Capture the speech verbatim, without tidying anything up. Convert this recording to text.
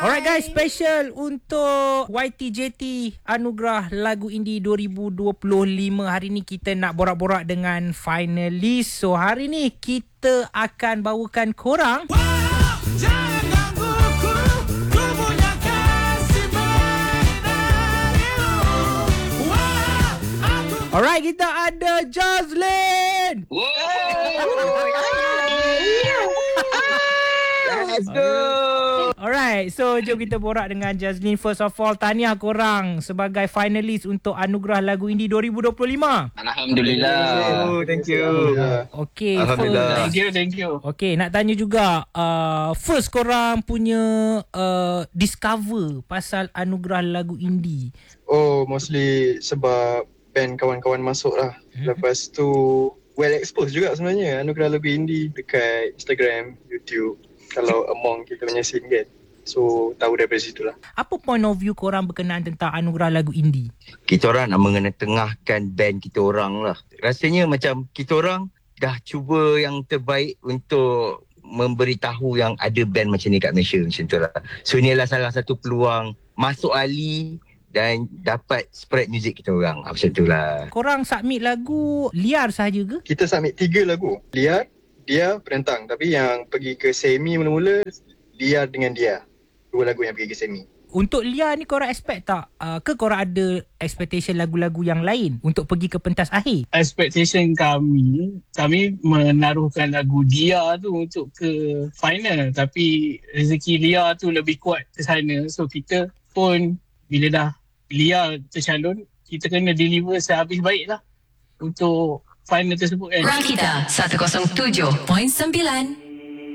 Alright guys, special untuk Y T J T Anugerah Lagu Indie dua ribu dua puluh lima. Hari ni kita nak borak-borak dengan finalis. So hari ni kita akan bawakan korang wow, jangan ganggu ku, ku punya kasih menari. Wow, aku... Alright, kita ada Jazlyn. Wow. Let's go. Alright, so jom kita borak dengan Jazlyn. First of all, tahniah korang sebagai finalis untuk Anugerah Lagu Indie dua ribu dua puluh lima. Alhamdulillah. Oh, thank you. Okay, Alhamdulillah. Thank you, thank you. Okay, nak tanya juga, uh, first korang punya uh, discover pasal Anugerah Lagu Indie. Oh, mostly sebab band kawan-kawan masuk lah. Hmm. Lepas tu, well exposed juga sebenarnya Anugerah Lagu Indie dekat Instagram, YouTube. Kalau among kita punya scene kan. So, tahu daripada situ lah. Apa point of view korang berkenaan tentang Anugerah Lagu Indie? Kita orang nak mengetengahkan band kita orang lah. Rasanya macam kita orang dah cuba yang terbaik untuk memberitahu yang ada band macam ni kat Malaysia, macam tu lah. So, ini adalah salah satu peluang masuk ali dan dapat spread muzik kita orang. Macam tu lah. Korang submit lagu liar sahaja ke? Kita submit tiga lagu. Liar, Dia, Perentang. Tapi yang pergi ke semi mula-mula, Liar dengan Dia. Dua lagu yang pergi ke semi. Untuk Liar ni korang expect tak? Uh, ke korang ada expectation lagu-lagu yang lain untuk pergi ke pentas akhir? Expectation kami, kami menaruhkan lagu Dia tu untuk ke final. Tapi rezeki Liar tu lebih kuat ke sana. So kita pun bila dah Liar tercalon, kita kena deliver sehabis baik lah untuk final tersebut kan. Rakita seratus tujuh perpuluhan sembilan